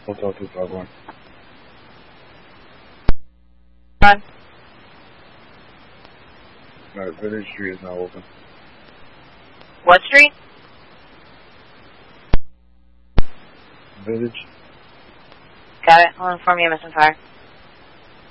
Hotel 251. Run. Alright, Village Street is now open. What street? Village. Got it. I'll inform you of missing fire.